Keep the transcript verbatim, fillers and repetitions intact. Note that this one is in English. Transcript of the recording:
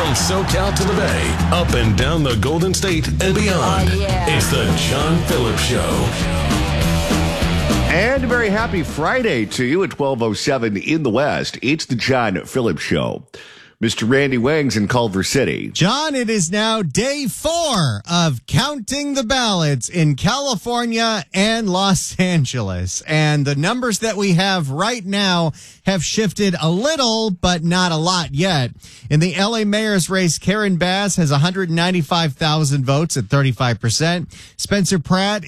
From SoCal to the Bay, up and down the Golden State and beyond. Oh, yeah. It's the John Phillips Show. And a very happy Friday to you at twelve oh seven in the West. It's the John Phillips Show. Mister Randy Wangs in Culver City. John, it is now day four of counting the ballots in California and Los Angeles. And the numbers that we have right now have shifted a little, but not a lot yet. In the L A mayor's race, Karen Bass has one hundred ninety-five thousand votes at thirty-five percent. Spencer Pratt